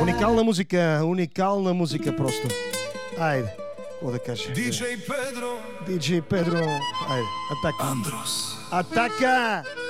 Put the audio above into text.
Уникална музика просто. Айде, какво да кажа? Диджей Педро. Диджей Педро. Айде, атака. Андрос. Атака!